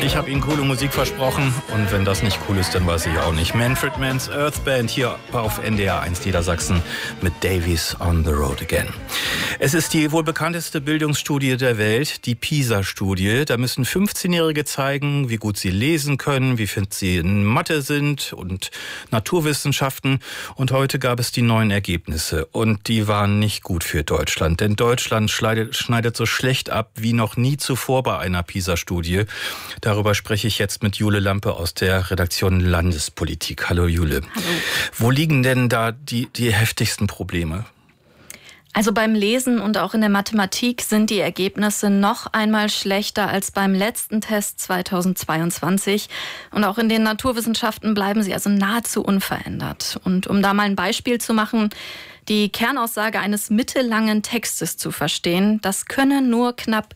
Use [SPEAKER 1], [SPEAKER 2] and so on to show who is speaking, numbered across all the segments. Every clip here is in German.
[SPEAKER 1] Ich habe Ihnen coole Musik versprochen und wenn das nicht cool ist, dann weiß ich auch nicht. Manfred Mann's Earth Band hier auf NDR 1 Niedersachsen mit Davies on the Road Again. Es ist die wohl bekannteste Bildungsstudie der Welt, die PISA-Studie. Da müssen 15-Jährige zeigen, wie gut sie lesen können, wie fit sie in Mathe sind und Naturwissenschaften. Und heute gab es die neuen Ergebnisse und die waren nicht gut für Deutschland. Denn Deutschland schneidet so schlecht ab wie noch nie zuvor bei einer PISA-Studie. Darüber spreche ich jetzt mit Jule Lampe aus der Redaktion Landespolitik. Hallo Jule.
[SPEAKER 2] Hallo.
[SPEAKER 1] Wo liegen denn da die heftigsten Probleme?
[SPEAKER 2] Also beim Lesen und auch in der Mathematik sind die Ergebnisse noch einmal schlechter als beim letzten Test 2022. Und auch in den Naturwissenschaften bleiben sie also nahezu unverändert. Und um da mal ein Beispiel zu machen, die Kernaussage eines mittellangen Textes zu verstehen, das können nur knapp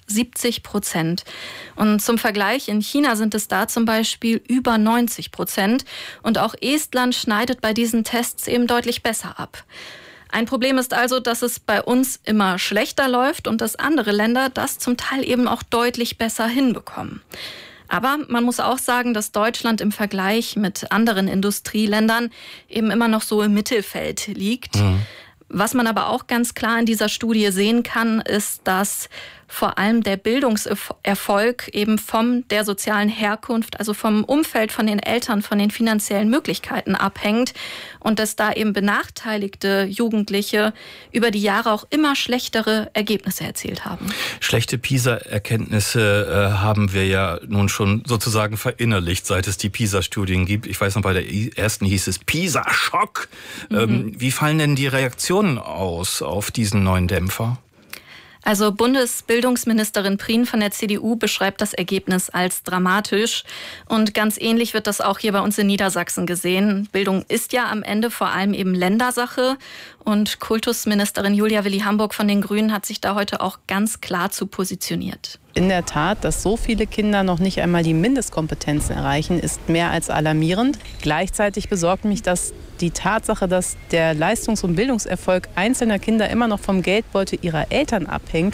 [SPEAKER 2] 70%. Und zum Vergleich, in China sind es da zum Beispiel über 90%. Und auch Estland schneidet bei diesen Tests eben deutlich besser ab. Ein Problem ist also, dass es bei uns immer schlechter läuft und dass andere Länder das zum Teil eben auch deutlich besser hinbekommen. Aber man muss auch sagen, dass Deutschland im Vergleich mit anderen Industrieländern eben immer noch so im Mittelfeld liegt. Mhm. Was man aber auch ganz klar in dieser Studie sehen kann, ist, dass vor allem der Bildungserfolg eben von der sozialen Herkunft, also vom Umfeld, von den Eltern, von den finanziellen Möglichkeiten abhängt und dass da eben benachteiligte Jugendliche über die Jahre auch immer schlechtere Ergebnisse erzielt haben.
[SPEAKER 1] Schlechte PISA-Erkenntnisse haben wir ja nun schon sozusagen verinnerlicht, seit es die PISA-Studien gibt. Ich weiß noch, bei der ersten hieß es PISA-Schock. Wie fallen denn die Reaktionen aus auf diesen neuen Dämpfer?
[SPEAKER 2] Also Bundesbildungsministerin Prien von der CDU beschreibt das Ergebnis als dramatisch. Und ganz ähnlich wird das auch hier bei uns in Niedersachsen gesehen. Bildung ist ja am Ende vor allem eben Ländersache. Und Kultusministerin Julia Willi-Hamburg von den Grünen hat sich da heute auch ganz klar zu positioniert.
[SPEAKER 3] In der Tat, dass so viele Kinder noch nicht einmal die Mindestkompetenzen erreichen, ist mehr als alarmierend. Gleichzeitig besorgt mich die Tatsache, dass der Leistungs- und Bildungserfolg einzelner Kinder immer noch vom Geldbeutel ihrer Eltern abhängt.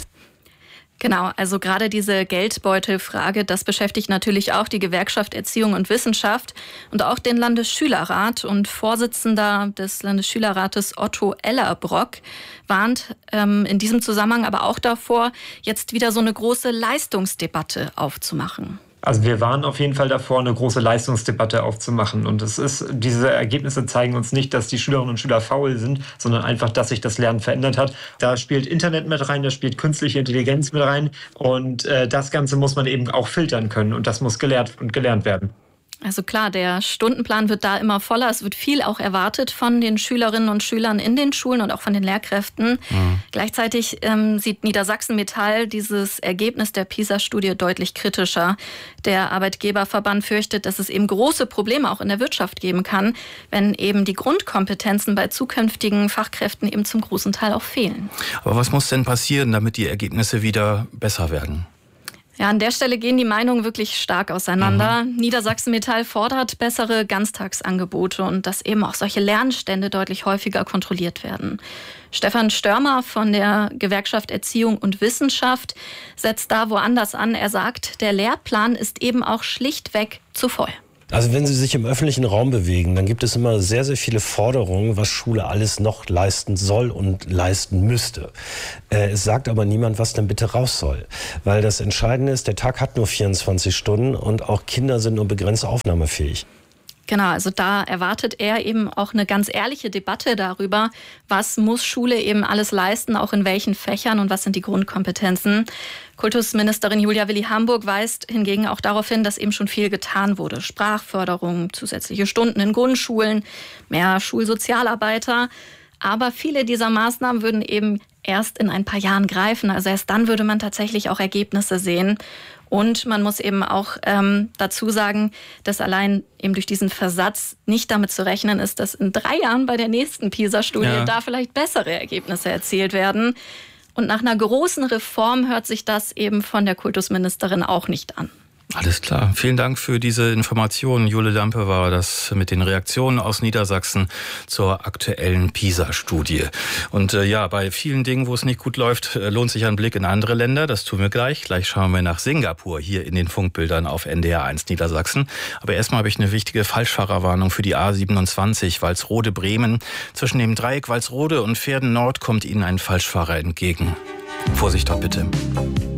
[SPEAKER 2] Genau, also gerade diese Geldbeutelfrage, das beschäftigt natürlich auch die Gewerkschaft Erziehung und Wissenschaft und auch den Landesschülerrat. Und Vorsitzender des Landesschülerrates Otto Ellerbrock warnt in diesem Zusammenhang aber auch davor, jetzt wieder so eine große Leistungsdebatte aufzumachen.
[SPEAKER 4] Also wir waren auf jeden Fall davor, eine große Leistungsdebatte aufzumachen. Und diese Ergebnisse zeigen uns nicht, dass die Schülerinnen und Schüler faul sind, sondern einfach, dass sich das Lernen verändert hat. Da spielt Internet mit rein, da spielt künstliche Intelligenz mit rein. Und das Ganze muss man eben auch filtern können. Und das muss gelehrt und gelernt werden.
[SPEAKER 2] Also klar, der Stundenplan wird da immer voller. Es wird viel auch erwartet von den Schülerinnen und Schülern in den Schulen und auch von den Lehrkräften. Gleichzeitig sieht Niedersachsen Metall dieses Ergebnis der PISA-Studie deutlich kritischer. Der Arbeitgeberverband fürchtet, dass es eben große Probleme auch in der Wirtschaft geben kann, wenn eben die Grundkompetenzen bei zukünftigen Fachkräften eben zum großen Teil auch fehlen.
[SPEAKER 1] Aber was muss denn passieren, damit die Ergebnisse wieder besser werden?
[SPEAKER 2] Ja, an der Stelle gehen die Meinungen wirklich stark auseinander. Niedersachsen Metall fordert bessere Ganztagsangebote und dass eben auch solche Lernstände deutlich häufiger kontrolliert werden. Stefan Störmer von der Gewerkschaft Erziehung und Wissenschaft setzt da woanders an. Er sagt, der Lehrplan ist eben auch schlichtweg zu voll.
[SPEAKER 5] Also wenn Sie sich im öffentlichen Raum bewegen, dann gibt es immer sehr, sehr viele Forderungen, was Schule alles noch leisten soll und leisten müsste. Es sagt aber niemand, was denn bitte raus soll. Weil das Entscheidende ist, der Tag hat nur 24 Stunden und auch Kinder sind nur begrenzt aufnahmefähig.
[SPEAKER 2] Genau, also da erwartet er eben auch eine ganz ehrliche Debatte darüber, was muss Schule eben alles leisten, auch in welchen Fächern und was sind die Grundkompetenzen. Kultusministerin Julia Willi-Hamburg weist hingegen auch darauf hin, dass eben schon viel getan wurde. Sprachförderung, zusätzliche Stunden in Grundschulen, mehr Schulsozialarbeiter. Aber viele dieser Maßnahmen würden eben erst in ein paar Jahren greifen. Also erst dann würde man tatsächlich auch Ergebnisse sehen. Und man muss eben auch dazu sagen, dass allein eben durch diesen Versatz nicht damit zu rechnen ist, dass in 3 Jahren bei der nächsten PISA-Studie da vielleicht bessere Ergebnisse erzielt werden. Und nach einer großen Reform hört sich das eben von der Kultusministerin auch nicht an.
[SPEAKER 1] Alles klar. Vielen Dank für diese Informationen. Jule Lampe war das mit den Reaktionen aus Niedersachsen zur aktuellen PISA-Studie. Und bei vielen Dingen, wo es nicht gut läuft, lohnt sich ein Blick in andere Länder. Das tun wir gleich. Gleich schauen wir nach Singapur hier in den Funkbildern auf NDR1 Niedersachsen. Aber erstmal habe ich eine wichtige Falschfahrerwarnung für die A27 Walsrode-Bremen. Zwischen dem Dreieck Walsrode und Pferden Nord kommt Ihnen ein Falschfahrer entgegen. Vorsicht doch bitte.